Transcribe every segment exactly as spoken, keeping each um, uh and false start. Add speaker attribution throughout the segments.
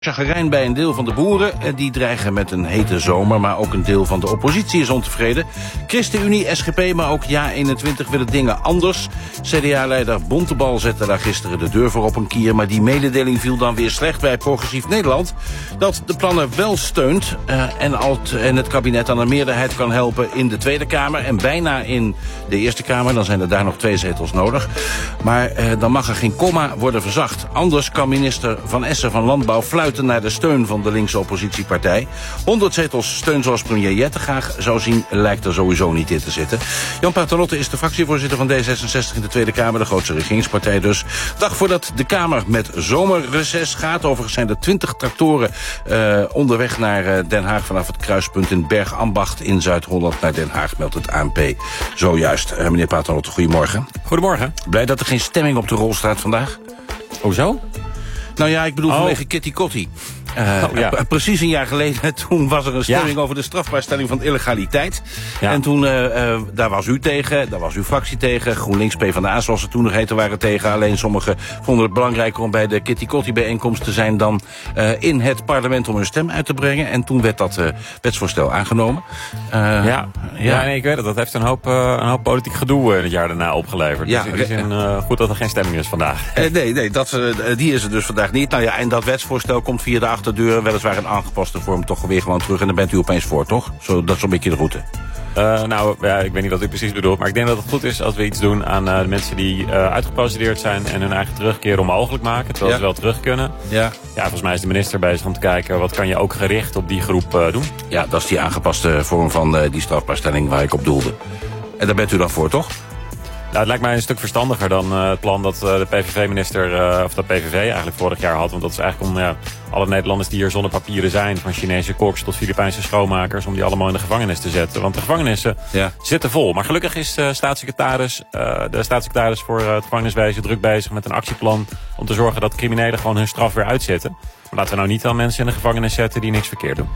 Speaker 1: Chagrijn bij een deel van de boeren, die dreigen met een hete zomer, maar ook een deel van de oppositie is ontevreden. ChristenUnie, S G P, maar ook Ja eenentwintig willen dingen anders. C D A-leider Bontebal zette daar gisteren de deur voor op een kier, maar die mededeling viel dan weer slecht bij Progressief Nederland, dat de plannen wel steunt uh, en, alt, en het kabinet aan een meerderheid kan helpen in de Tweede Kamer en bijna in de Eerste Kamer. Dan zijn er daar nog twee zetels nodig. Maar uh, dan mag er geen komma worden verzacht. Anders kan minister Van Essen van Landbouw fluiten naar de steun van de linkse oppositiepartij. honderd zetels steun zoals premier Jette graag zou zien, lijkt er sowieso niet in te zitten. Jan Paternotte is de fractievoorzitter van D zesenzestig in de Tweede Kamer, de grootste regeringspartij dus. Dag voordat de Kamer met zomerreces gaat. Overigens zijn er twintig tractoren uh, onderweg naar uh, Den Haag vanaf het kruispunt in Bergambacht in Zuid-Holland naar Den Haag, meldt het A N P zojuist. Uh, meneer Paternotte, goedemorgen.
Speaker 2: Goedemorgen.
Speaker 1: Blij dat er geen stemming op de rol staat vandaag?
Speaker 2: Hoezo?
Speaker 1: Nou ja, ik bedoel
Speaker 2: oh.
Speaker 1: vanwege Kitty Kotti. Uh,
Speaker 2: oh, ja.
Speaker 1: Precies een jaar geleden, toen was er een stemming
Speaker 2: ja.
Speaker 1: over de strafbaarstelling van illegaliteit.
Speaker 2: Ja.
Speaker 1: En toen, uh, uh, daar was u tegen, daar was uw fractie tegen. GroenLinks, PvdA, zoals ze toen nog heten, waren tegen. Alleen sommigen vonden het belangrijker om bij de Kitty Kotti bijeenkomst te zijn dan uh, in het parlement om hun stem uit te brengen. En toen werd dat uh, wetsvoorstel aangenomen. Uh,
Speaker 2: ja, ja. ja nee, ik weet het. Dat heeft een hoop, uh, een hoop politiek gedoe uh, het jaar daarna opgeleverd.
Speaker 1: Ja,
Speaker 2: dus het is een, uh, goed dat er geen stemming is vandaag.
Speaker 1: Uh, nee, nee dat, uh, die is er dus vandaag niet. Nou ja, en dat wetsvoorstel komt via de achterdeur, weliswaar in aangepaste vorm, toch weer gewoon terug. En dan bent u opeens voor, toch? Zo, dat is zo'n beetje de route.
Speaker 2: Uh, nou, ja, ik weet niet wat u precies bedoelt, maar ik denk dat het goed is als we iets doen aan uh, de mensen die uh, uitgeprocedeerd zijn en hun eigen terugkeer onmogelijk maken, terwijl ja. ze wel terug kunnen. Ja. ja, volgens mij is de minister bezig om te kijken wat kan je ook gericht op die groep uh, doen.
Speaker 1: Ja, dat is die aangepaste vorm van uh, die strafbaarstelling waar ik op doelde. En daar bent u dan voor, toch?
Speaker 2: Nou, het lijkt mij een stuk verstandiger dan uh, het plan dat uh, de P V V-minister, uh, of dat P V V eigenlijk vorig jaar had. Want dat is eigenlijk om ja, alle Nederlanders die hier zonder papieren zijn, van Chinese koks tot Filipijnse schoonmakers, om die allemaal in de gevangenis te zetten. Want de gevangenissen ja. zitten vol. Maar gelukkig is uh, staatssecretaris, uh, de staatssecretaris voor uh, het gevangeniswezen druk bezig met een actieplan om te zorgen dat criminelen gewoon hun straf weer uitzitten. Maar laten we nou niet al mensen in de gevangenis zetten die niks verkeerd doen.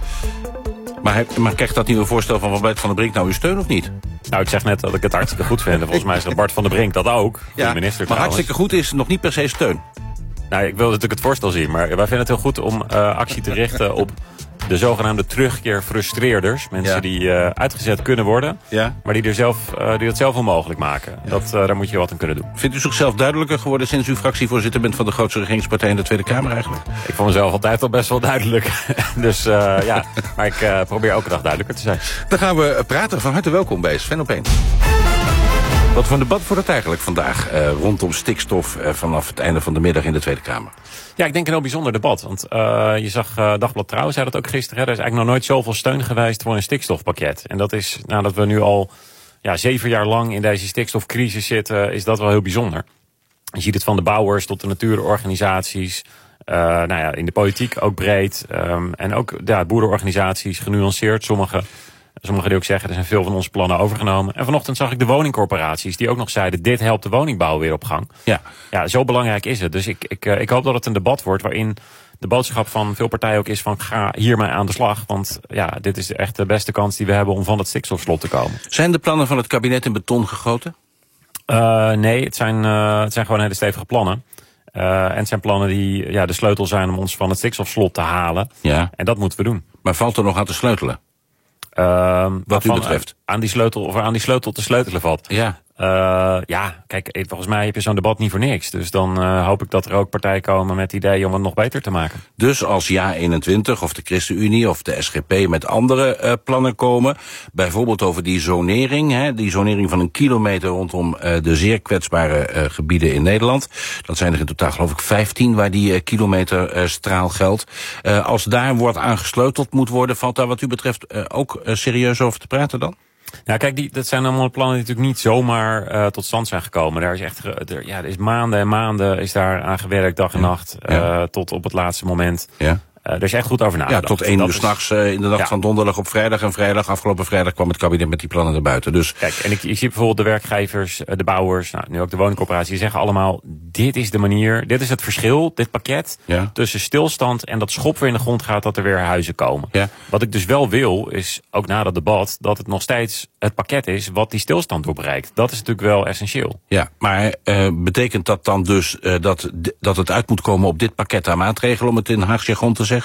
Speaker 1: Maar, maar krijgt dat nieuwe voorstel van Bart van der Brink nou uw steun of niet?
Speaker 2: Nou, ik zeg net dat ik het hartstikke goed vind. En volgens mij is dat Bart van der Brink dat ook.
Speaker 1: Ja,
Speaker 2: de minister
Speaker 1: maar
Speaker 2: trouwens.
Speaker 1: hartstikke goed is nog niet per se steun.
Speaker 2: Nou, ik wil natuurlijk het voorstel zien. Maar wij vinden het heel goed om uh, actie te richten op de zogenaamde terugkeer-frustreerders. Mensen ja. die uh, uitgezet kunnen worden, ja. maar die, er zelf, uh, die dat zelf onmogelijk maken. Ja. Dat, uh, daar moet je wat aan kunnen doen.
Speaker 1: Vindt u zichzelf duidelijker geworden sinds u fractievoorzitter bent van de grootste regeringspartij in de Tweede Kamer eigenlijk?
Speaker 2: Ik vond mezelf altijd al best wel duidelijk. dus uh, ja, maar ik uh, probeer elke dag duidelijker te zijn.
Speaker 1: Dan gaan we praten. Van harte welkom bij Sven op één. Wat voor een debat wordt het eigenlijk vandaag uh, rondom stikstof uh, vanaf het einde van de middag in de Tweede Kamer?
Speaker 2: Ja, ik denk een heel bijzonder debat. Want uh, je zag uh, Dagblad Trouw, zei dat ook gisteren. Hè, er is eigenlijk nog nooit zoveel steun geweest voor een stikstofpakket. En dat is, nadat we nu al ja, zeven jaar lang in deze stikstofcrisis zitten, is dat wel heel bijzonder. Je ziet het van de bouwers tot de natuurorganisaties. Uh, nou ja, in de politiek ook breed. Um, en ook ja, boerenorganisaties, genuanceerd. Sommige, sommigen die ook zeggen, er zijn veel van onze plannen overgenomen. En vanochtend zag ik de woningcorporaties die ook nog zeiden, dit helpt de woningbouw weer op gang. Ja, ja zo belangrijk is het. Dus ik, ik, ik hoop dat het een debat wordt waarin de boodschap van veel partijen ook is van ga hiermee aan de slag. Want ja, dit is echt de beste kans die we hebben om van het stikstofslot te komen.
Speaker 1: Zijn de plannen van het kabinet in beton gegoten?
Speaker 2: Uh, nee, het zijn, uh, het zijn gewoon hele stevige plannen. Uh, en het zijn plannen die ja, de sleutel zijn om ons van het stikstofslot te halen. Ja. En dat moeten we doen.
Speaker 1: Maar valt er nog aan te sleutelen?
Speaker 2: Uh,
Speaker 1: Wat u betreft?
Speaker 2: Aan die sleutel, of aan die sleutel te sleutelen valt. Ja. Uh, ja, kijk, volgens mij heb je zo'n debat niet voor niks. Dus dan uh, hoop ik dat er ook partijen komen met ideeën om het nog beter te maken.
Speaker 1: Dus als Ja eenentwintig of de ChristenUnie of de S G P met andere uh, plannen komen, bijvoorbeeld over die zonering, hè, die zonering van een kilometer rondom uh, de zeer kwetsbare uh, gebieden in Nederland. Dat zijn er in totaal geloof ik vijftien waar die uh, kilometer uh, straal geldt. Uh, als daar wordt aangesleuteld moet worden, valt daar wat u betreft uh, ook uh, serieus over te praten dan?
Speaker 2: Nou, kijk, die, dat zijn allemaal plannen die natuurlijk niet zomaar uh, tot stand zijn gekomen. Daar is echt, er, ja, er is maanden en maanden is daar aan gewerkt, dag en ja. nacht, uh, ja. tot op het laatste moment. Ja. Uh, er is echt goed over nagedacht.
Speaker 1: Ja, tot één uur s'nachts uh, in de nacht ja. van donderdag op vrijdag en vrijdag. Afgelopen vrijdag kwam het kabinet met die plannen naar buiten. Dus
Speaker 2: kijk, en ik, ik zie bijvoorbeeld de werkgevers, de bouwers, nou, nu ook de woningcorporaties, die zeggen allemaal, dit is de manier, dit is het verschil, dit pakket, ja. tussen stilstand en dat schop weer in de grond gaat, dat er weer huizen komen. Ja. Wat ik dus wel wil, is ook na dat debat, dat het nog steeds het pakket is wat die stilstand doorbereikt. Dat is natuurlijk wel essentieel.
Speaker 1: Ja, maar uh, betekent dat dan dus uh, dat, dat het uit moet komen op dit pakket aan maatregelen, om het in Haags jargon te zeggen?